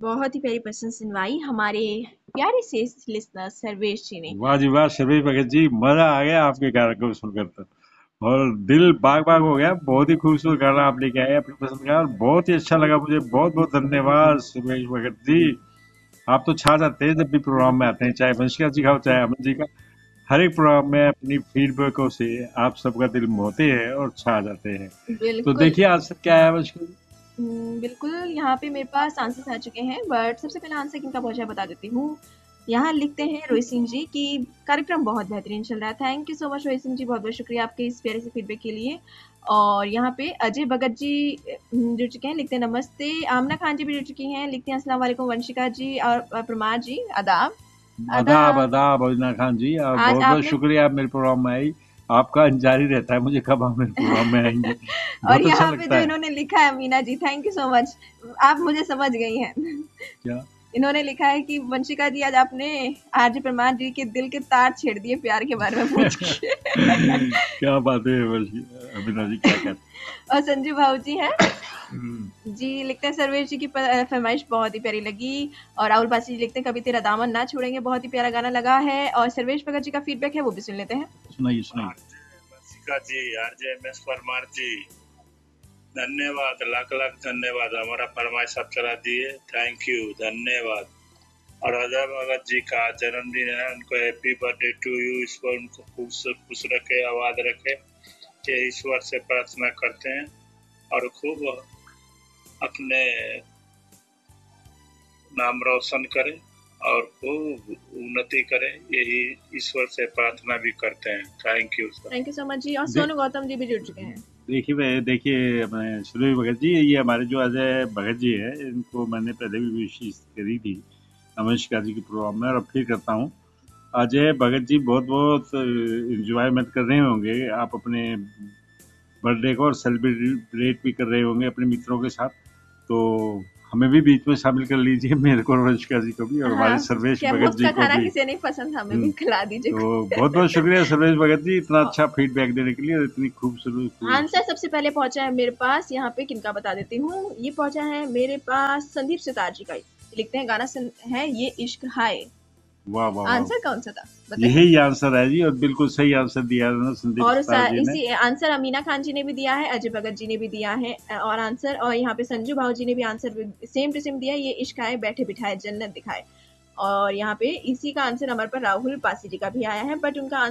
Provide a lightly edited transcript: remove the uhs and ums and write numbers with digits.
बहुत ही प्यारी प्रश्न सुनवाई हमारे प्यारे से लिसनर सर्वेश जी ने। वाह जी वाह सर्वेश भगत जी, मजा आ गया आपके कार्यक्रम सुनकर तो, और दिल बाग बाग हो गया। बहुत ही खूबसूरत गाना आप लेके आए अपनी पसंद का, और बहुत ही अच्छा लगा मुझे। बहुत बहुत धन्यवाद सर्वेश भगत जी। आप तो छा जाते हैं जब भी प्रोग्राम में आते हैं, चाहे वंशिका जी का हो चाहे अमन जी का। हर एक प्रोग्राम में अपनी फीडबैकों से आप सबका दिल मोहते हैं और छा जाते हैं। तो बिल्कुल। देखिए आंसर क्या है वंशिका जी। बिल्कुल, यहाँ पे मेरे पास आंसर्स आ चुके हैं, बट सबसे पहले आंसर किनका पहुँचा है बता देती हूँ। यहाँ लिखते हैं रोहित सिंह जी कि कार्यक्रम बहुत बेहतरीन चल रहा है। Thank you so much Rohit Singh ji, बहुत-बहुत शुक्रिया आपके इस प्यारे से फीडबैक के लिए। और यहाँ पे अजय भगत जी जुड़ चुके हैं, लिखते हैं नमस्ते। आमना खान जी भी जुड़ चुकी हैं, लिखते हैं अस्सलाम वालेकुम वंशिका जी और परमार जी, आदाब। आदाब आदाब। आदाब अजना खान जी, और आज बहुत बहुत आपने शुक्रिया आप मेरे प्रोग्राम में आई। आपका इंतजार ही रहता है मुझे कब आप मेरे प्रोग्राम में आएंगे। और बहुत अच्छा यहाँ पे लगता जो है। इन्होंने लिखा है Meena ji, thank you so much. आप मुझे समझ गई हैं। क्या इन्होंने लिखा है कि वंशिका जी आज आपने आरजे परमार जी के दिल के तार छेड़ दिए प्यार के बारे में पूछ के। क्या बात है अभिनव जी, क्या कहते और संजू भाऊ जी हैं हैं। जी, लिखते हैं सर्वेश जी की फरमाइश बहुत ही प्यारी लगी। और राहुल बासी जी लिखते हैं कभी तेरा दामन ना छोड़ेंगे, बहुत ही प्यारा गाना लगा है। और सर्वेश भगत जी का फीडबैक है वो भी सुन लेते हैं। सुनाइए सुनाइए। वंशिका जी, आरजे एम एस परमार जी, धन्यवाद, लाख लाख धन्यवाद। हमारा फरमाइश आप चला दिए, थैंक यू, धन्यवाद। और अजय भगत जी का जन्मदिन है, उनको हैप्पी बर्थडे टू यू। ईश्वर उनको खुश रखे, आबाद रखे, ये ईश्वर से प्रार्थना करते हैं। और खूब अपने नाम रोशन करें और खूब उन्नति करें, यही ईश्वर से प्रार्थना भी करते हैं। Thank you sir. Thank you so much जी। और दे, सोनू गौतम जी भी जुड़ चुके हैं। देखिए मैं सुरेश भगत जी, ये हमारे जो अजय भगत जी है, इनको मैंने पहले भी विशेष करी थी नमस्कार जी के प्रोग्राम में, और अब फिर करता हूँ। अजय भगत जी बहुत बहुत इंजॉयमेंट कर रहे होंगे आप अपने बर्थडे को, और सेलिब्रेट भी कर रहे होंगे अपने मित्रों के साथ। तो हमें भी बीच में शामिल कर लीजिए, मेरे को, वंशिका जी को भी, और हमारे हाँ, सर्वेश क्या भगत मुफ्त जी का को खाना भी। किसे नहीं पसंद, हमें भी हम्म, खिला दीजिए। तो बहुत बहुत शुक्रिया सर्वेश भगत जी, इतना अच्छा फीडबैक देने के लिए और इतनी खूबसूरत। आंसर सबसे पहले पहुंचा है मेरे पास, यहाँ पे किनका बता देती हूँ। ये पहुंचा है मेरे पास संदीप सितार जी का। लिखते हैं गाना है ये इश्क हाय। वाह वाह वाह, आंसर कौन सा था बताइए। यही आंसर है जी, और बिल्कुल सही आंसर दिया है ना संदीप और सितार जी ने। इसी आंसर अमीना खान जी ने भी दिया है, अजय भगत जी ने भी दिया है और आंसर। और यहाँ पे संजू भाव जी ने भी आंसर सेम टू सेम दिया है, ये इश्क आए बैठे बिठाए जन्नत दिखाए। और यहाँ पे इसी का आंसर हमारे पर राहुल पासी जी का भी आया है, बट उनका